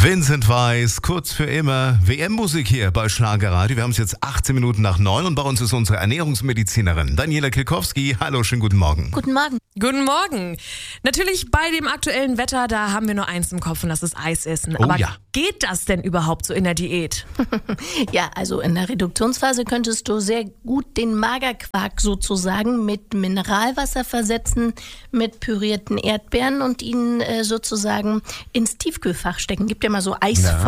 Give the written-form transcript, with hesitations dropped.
Vincent Weiss, kurz für immer, WM-Musik hier bei Schlagerradio. Wir haben es jetzt 18 Minuten nach 9 und bei uns ist unsere Ernährungsmedizinerin Daniela Kilkowski. Hallo, schönen guten Morgen. Guten Morgen. Guten Morgen. Natürlich bei dem aktuellen Wetter, da haben wir nur eins im Kopf und das ist Eis essen. Oh Aber ja. geht das denn überhaupt so in der Diät? Ja, also in der Reduktionsphase könntest du sehr gut den Magerquark sozusagen mit Mineralwasser versetzen, mit pürierten Erdbeeren und ihn sozusagen ins Tiefkühlfach stecken. Gibt ja mal so Eisformen.